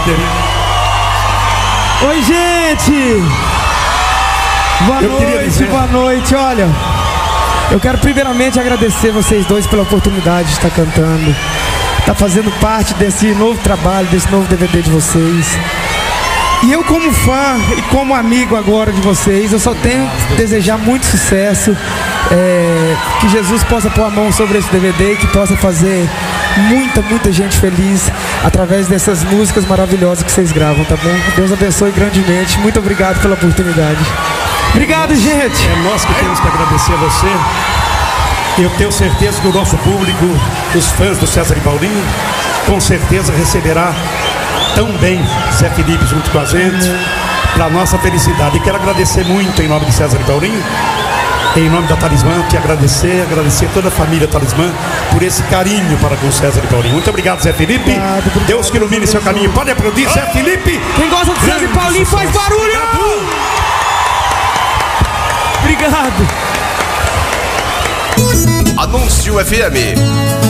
querido. Oi, gente! Boa noite, olha. Eu quero primeiramente agradecer vocês dois pela oportunidade de estar cantando, estar fazendo parte desse novo trabalho, desse novo DVD de vocês. E eu, como fã e como amigo agora de vocês, eu só tenho que desejar muito sucesso, que Jesus possa pôr a mão sobre esse DVD, que possa fazer muita gente feliz através dessas músicas maravilhosas que vocês gravam, tá bom? Deus abençoe grandemente. Muito obrigado pela oportunidade. Obrigado, gente. É nós que temos que agradecer a você. Eu tenho certeza que o nosso público, os fãs do César e Paulinho, com certeza receberá tão bem Zé Felipe junto com a gente, para nossa felicidade. E quero agradecer muito em nome de César e Paulinho, em nome da Talismã, que agradecer toda a família Talismã por esse carinho para com César e Paulinho. Muito obrigado, Zé Felipe. Obrigado. Deus que ilumine seu caminho. Pode aplaudir, Zé Felipe. Quem gosta de César e Paulinho faz barulho. Obrigado. Anúncio FM.